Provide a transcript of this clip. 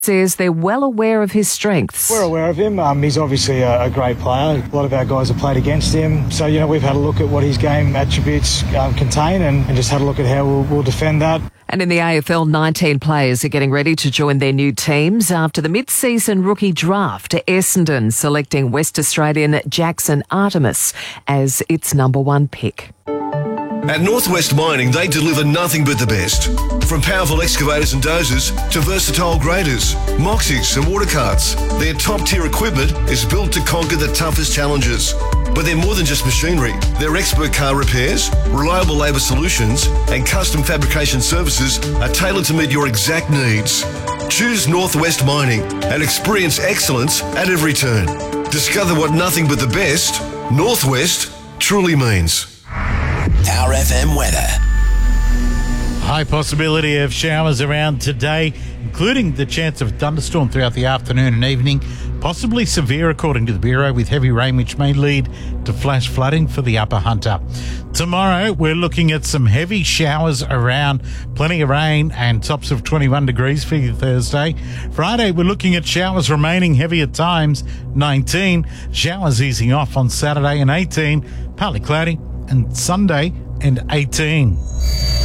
says they're well aware of his strengths. We're aware of him. He's obviously a great player. A lot of our guys have played against him. So, we've had a look at what his game attributes contain and just had a look at how we'll defend that. And in the AFL, 19 players are getting ready to join their new teams after the mid-season rookie draft. Essendon selecting West Australian Jackson Artemis as its number one pick. At Northwest Mining, they deliver nothing but the best. From powerful excavators and dozers to versatile graders, Moxies and water carts, their top-tier equipment is built to conquer the toughest challenges. But they're more than just machinery. Their expert car repairs, reliable labour solutions and custom fabrication services are tailored to meet your exact needs. Choose Northwest Mining and experience excellence at every turn. Discover what nothing but the best Northwest truly means. Our FM weather. High possibility of showers around today, including the chance of a thunderstorm throughout the afternoon and evening, possibly severe according to the Bureau, with heavy rain which may lead to flash flooding for the Upper Hunter. Tomorrow we're looking at some heavy showers around, plenty of rain and tops of 21 degrees for Thursday. Friday we're looking at showers remaining heavy at times, 19, showers easing off on Saturday and 18, partly cloudy, and Sunday and 18.